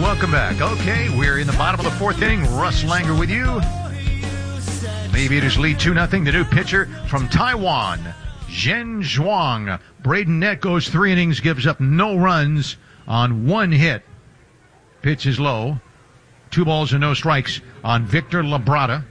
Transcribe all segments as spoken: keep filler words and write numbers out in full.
welcome back. Okay, we're in the bottom of the fourth inning. Russ Langer with you. Aviators lead two nothing. The new pitcher from Taiwan, Zhen Zhuang. Braden Nett goes three innings, gives up no runs on one hit. Pitch is low. Two balls and no strikes on Victor Labrada.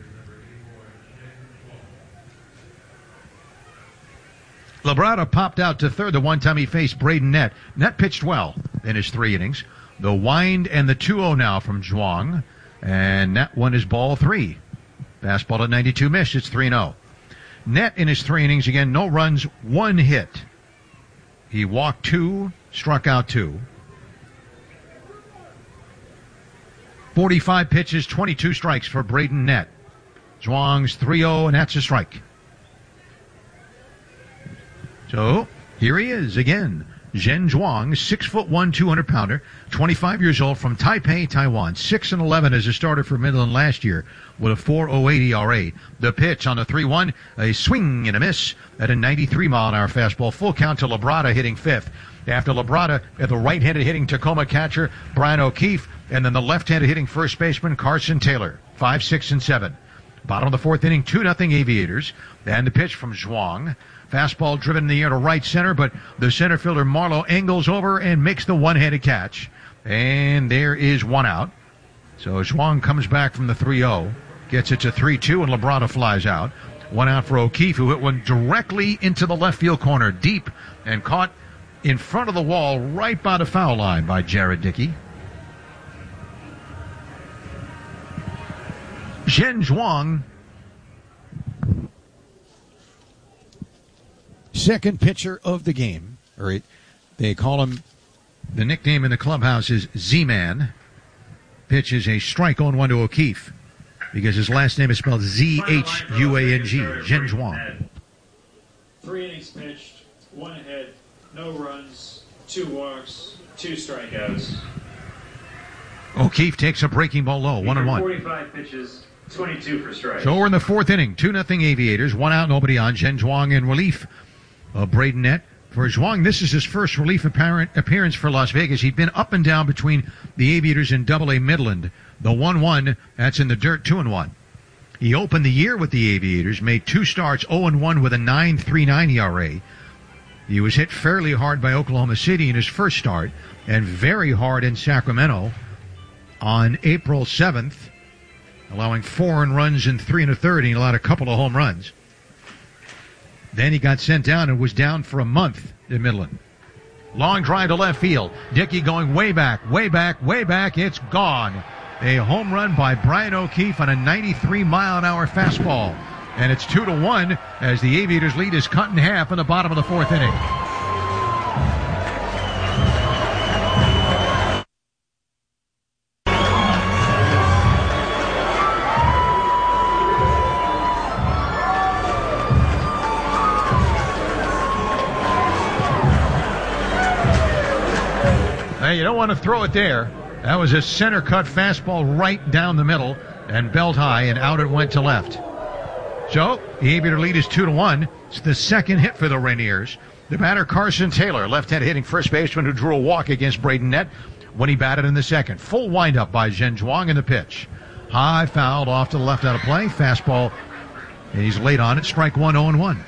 Labrada popped out to third the one time he faced Braden Nett. Nett pitched well in his three innings. The wind and the two oh now from Zhuang. And that one is ball three. Fastball at ninety-two missed. It's three oh. Nett in his three innings, again, no runs, one hit. He walked two, struck out two. forty-five pitches, twenty-two strikes for Braden Nett. Zhuang's three oh, and that's a strike. So, here he is again. Zhen Zhuang, six foot one, two hundred pounder, twenty-five years old, from Taipei, Taiwan. six and eleven as a starter for Midland last year with a four oh eight E R A. The pitch on the three one, a swing and a miss at a ninety-three mile an hour fastball. Full count to Labrada hitting fifth. After Labrada, at the right-handed hitting Tacoma catcher Brian O'Keefe, and then the left-handed hitting first baseman Carson Taylor. Five, six, and seven. Bottom of the fourth inning, two nothing Aviators. And the pitch from Zhuang. Fastball driven in the air to right center, but the center fielder Marlowe angles over and makes the one-handed catch. And there is one out. So Zhuang comes back from the three oh, gets it to three two, and Labrada flies out. One out for O'Keefe, who hit one directly into the left field corner, deep, and caught in front of the wall right by the foul line by Jared Dickey. Zhen Zhuang, second pitcher of the game, or it, they call him, the nickname in the clubhouse is Z-Man. Pitch is a strike on one to O'Keefe because his last name is spelled Z H U A N G. Zhen Zhuang. Three innings pitched, one hit, no runs, two walks, two strikeouts. O'Keefe takes a breaking ball low, one and one. forty-five pitches, twenty-two for strikes. So we're in the fourth inning, two nothing Aviators, one out, nobody on. Zhen Zhuang in relief of Braden Nett. For Zhuang, this is his first relief appearance for Las Vegas. He'd been up and down between the Aviators and Double A Midland. The one one, that's in the dirt, two and one. He opened the year with the Aviators, made two starts, oh and one with a nine point three nine E R A. He was hit fairly hard by Oklahoma City in his first start, and very hard in Sacramento on April seventh, allowing four earned runs in three and a third, and he allowed a couple of home runs. Then he got sent down and was down for a month in Midland. Long drive to left field. Dickey going way back, way back, way back. It's gone. A home run by Brian O'Keefe on a ninety-three mile an hour fastball. And it's two to one as the Aviators lead is cut in half in the bottom of the fourth inning. You don't want to throw it there. That was a center cut fastball right down the middle and belt high, and out it went to left. So the Aviator lead is two to one. It's the second hit for the Rainiers. The batter Carson Taylor, left-handed hitting first baseman, who drew a walk against Braden Nett when he batted in the second. Full windup by Zhen Zhuang in the pitch. High fouled off to the left out of play. Fastball, and he's late on it. Strike one, oh and one.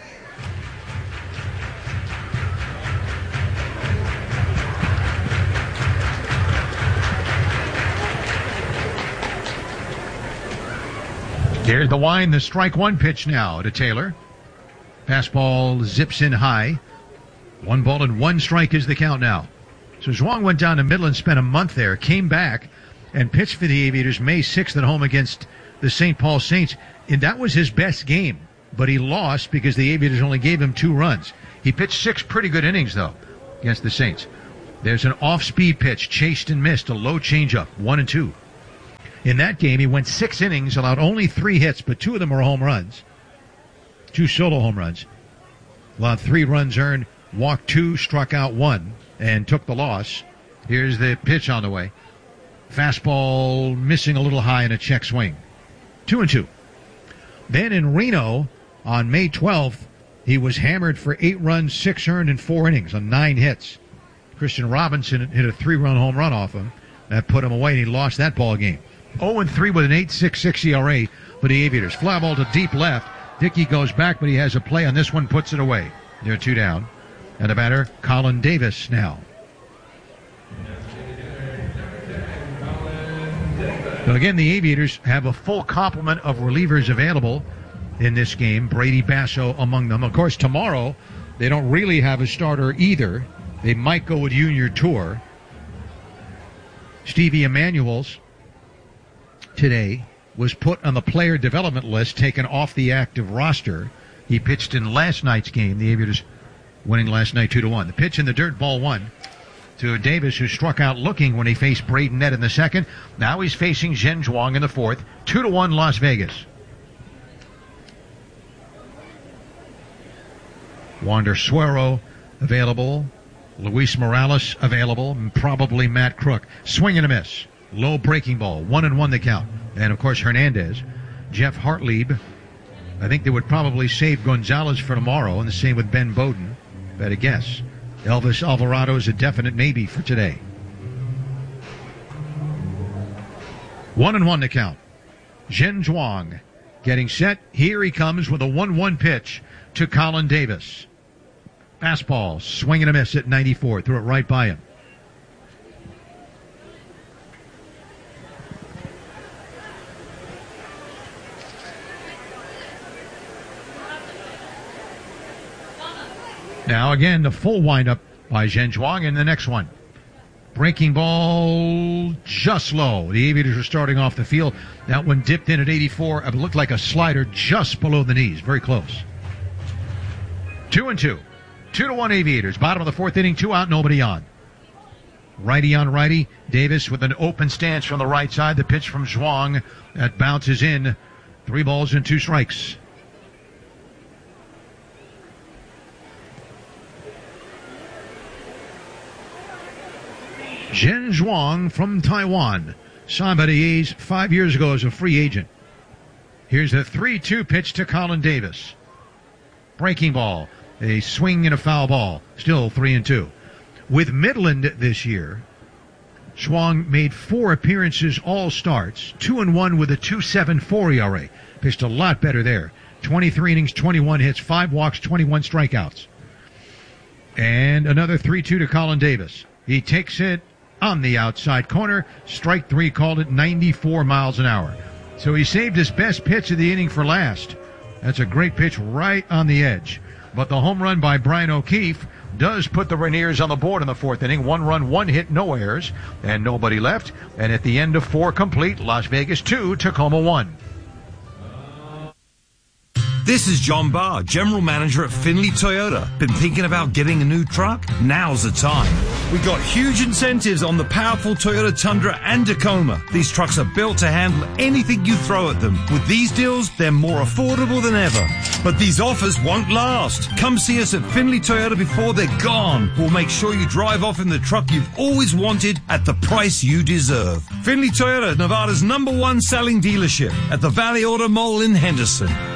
Here's the wind, the strike one pitch now to Taylor. Fastball zips in high. One ball and one strike is the count now. So Zhuang went down to Midland, spent a month there, came back, and pitched for the Aviators May sixth at home against the Saint Paul Saints. And that was his best game, but he lost because the Aviators only gave him two runs. He pitched six pretty good innings, though, against the Saints. There's an off-speed pitch, chased and missed, a low changeup, one and two. In that game, he went six innings, allowed only three hits, but two of them were home runs. Two solo home runs. Allowed three runs earned, walked two, struck out one, and took the loss. Here's the pitch on the way. Fastball missing a little high in a check swing. Two and two. Then in Reno, on May twelfth, he was hammered for eight runs, six earned, and four innings on nine hits. Christian Robinson hit a three-run home run off him. That put him away, and he lost that ball game. oh and three with an eight point six six E R A for the Aviators. Fly ball to deep left. Dickey goes back, but he has a play on this one, puts it away. They're two down. And the batter, Colin Davis now. Now again, the Aviators have a full complement of relievers available in this game. Brady Basso among them. Of course, tomorrow, they don't really have a starter either. They might go with Junior Tour. Stevie Emanuels today was put on the player development list, taken off the active roster. He pitched in last night's game. The Aviators winning last night two to one. The pitch in the dirt, ball one to Davis, who struck out looking when he faced Braden Nett in the second. Now he's facing Zhen Zhuang in the fourth. Two to one Las Vegas. Wander Suero available. Luis Morales available. And probably Matt Crook. Swing and a miss. Low breaking ball. One and one the count. And of course Hernandez. Jeff Hartlieb. I think they would probably save Gonzalez for tomorrow, and the same with Ben Bowden. Bet a guess. Elvis Alvarado is a definite maybe for today. One and one to count. Zhen Zhuang getting set. Here he comes with a one one pitch to Colin Davis. Fastball, swing and a miss at ninety-four. Threw it right by him. Now again, the full windup by Zhen Zhuang in the next one. Breaking ball just low. The Aviators are starting off the field. That one dipped in at eighty-four. It looked like a slider just below the knees. Very close. Two and two. Two to one Aviators. Bottom of the fourth inning. Two out, nobody on. Righty on righty. Davis with an open stance from the right side. The pitch from Zhuang that bounces in. Three balls and two strikes. Zhen Zhuang from Taiwan. Signed by the A's five years ago as a free agent. Here's a three two pitch to Colin Davis. Breaking ball. A swing and a foul ball. Still three and two. With Midland this year, Zhuang made four appearances, all starts. Two and one with a two point seven four E R A. Pitched a lot better there. twenty-three innings, twenty-one hits, five walks, twenty-one strikeouts. And another three two to Colin Davis. He takes it on the outside corner. Strike three, called it ninety-four miles an hour. So he saved his best pitch of the inning for last. That's a great pitch right on the edge. But the home run by Brian O'Keefe does put the Rainiers on the board in the fourth inning. One run, one hit, no errors, and nobody left. And at the end of four complete, Las Vegas two, Tacoma one. This is John Barr, General Manager at Finley Toyota. Been thinking about getting a new truck? Now's the time. We got huge incentives on the powerful Toyota Tundra and Tacoma. These trucks are built to handle anything you throw at them. With these deals, they're more affordable than ever. But these offers won't last. Come see us at Finley Toyota before they're gone. We'll make sure you drive off in the truck you've always wanted at the price you deserve. Finley Toyota, Nevada's number one selling dealership at the Valley Auto Mall in Henderson.